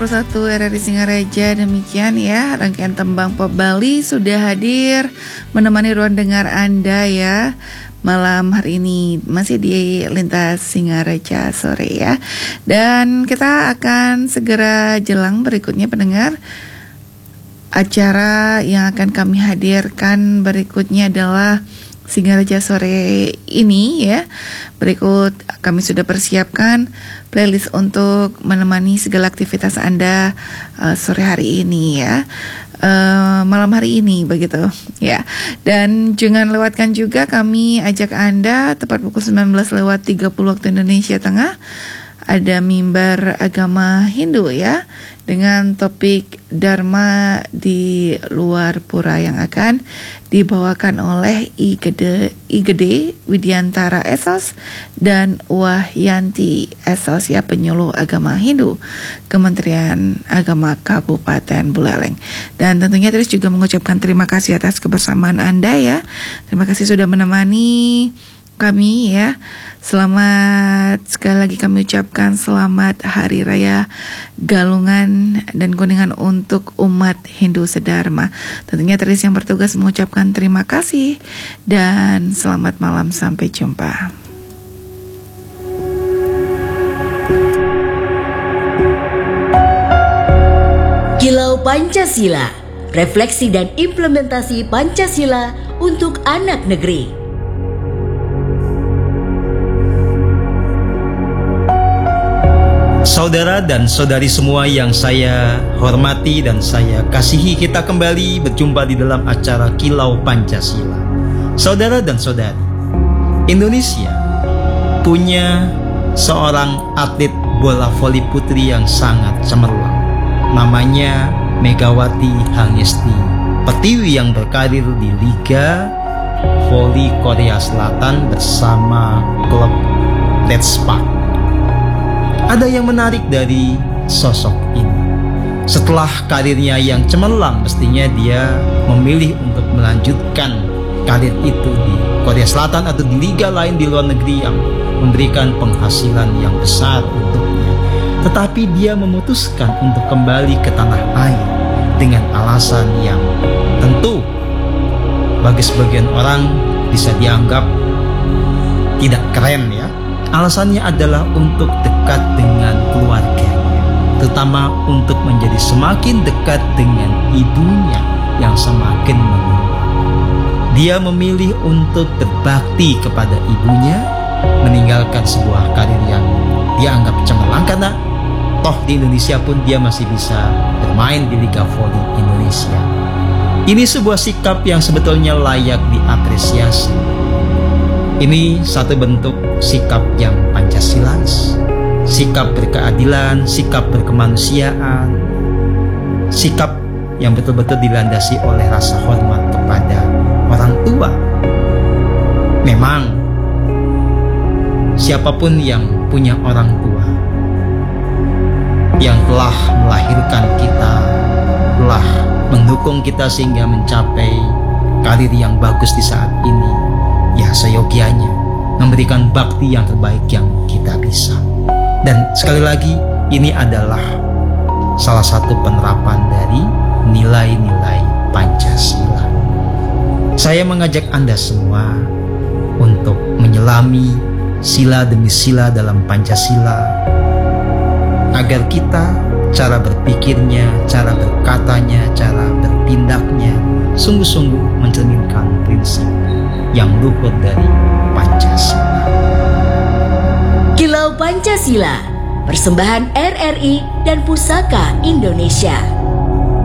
91 RRI Singaraja. Demikian ya, rangkaian Tembang Pop Bali sudah hadir menemani ruang dengar Anda ya malam hari ini, masih di Lintas Singaraja sore ya. Dan kita akan segera jelang berikutnya pendengar. Acara yang akan kami hadirkan berikutnya adalah Singaraja sore ini ya. Berikut kami sudah persiapkan playlist untuk menemani segala aktivitas Anda sore hari ini ya. Malam hari ini begitu ya. Dan jangan lewatkan juga, kami ajak Anda tepat pukul 19:30 waktu Indonesia Tengah ada mimbar agama Hindu ya, dengan topik Dharma di luar pura yang akan dibawakan oleh Igede Widiantara Esos dan Wahyanti Esos ya, penyuluh agama Hindu Kementerian Agama Kabupaten Buleleng. Dan tentunya terus juga mengucapkan terima kasih atas kebersamaan Anda ya. Terima kasih sudah menemani kami ya. Selamat, sekali lagi kami ucapkan selamat Hari Raya Galungan dan Kuningan untuk umat Hindu sedharma. Tentunya terus yang bertugas mengucapkan terima kasih dan selamat malam, sampai jumpa. Kilau Pancasila, refleksi dan implementasi Pancasila untuk anak negeri. Saudara dan saudari semua yang saya hormati dan saya kasihi, kita kembali berjumpa di dalam acara Kilau Pancasila. Saudara dan saudari, Indonesia punya seorang atlet bola voli putri yang sangat cemerlang. Namanya Megawati Hangesti Pertiwi, yang berkarir di Liga Voli Korea Selatan bersama klub Red Spark. Ada yang menarik dari sosok ini. Setelah karirnya yang cemerlang, mestinya dia memilih untuk melanjutkan karir itu di Korea Selatan atau di liga lain di luar negeri yang memberikan penghasilan yang besar untuknya. Tetapi dia memutuskan untuk kembali ke tanah air dengan alasan yang tentu bagi sebagian orang bisa dianggap tidak keren ya. Alasannya adalah untuk dekat dengan keluarganya, terutama untuk menjadi semakin dekat dengan ibunya yang semakin menua. Dia memilih untuk berbakti kepada ibunya, meninggalkan sebuah karir yang dia anggap cemerlang, karena toh di Indonesia pun dia masih bisa bermain di Liga Voli Indonesia. Ini sebuah sikap yang sebetulnya layak diapresiasi. Ini satu bentuk sikap yang Pancasilais, sikap berkeadilan, sikap berkemanusiaan, sikap yang betul-betul dilandasi oleh rasa hormat kepada orang tua. Memang siapapun yang punya orang tua yang telah melahirkan kita, telah mendukung kita sehingga mencapai karir yang bagus di saat ini, ya seyogianya memberikan bakti yang terbaik yang kita bisa. Dan sekali lagi, ini adalah salah satu penerapan dari nilai-nilai Pancasila. Saya mengajak Anda semua untuk menyelami sila demi sila dalam Pancasila, agar kita, cara berpikirnya, cara berkatanya, cara bertindaknya sungguh-sungguh mencerminkan prinsip yang luhur dari Pancasila. Kilau Pancasila, persembahan RRI dan Pusaka Indonesia.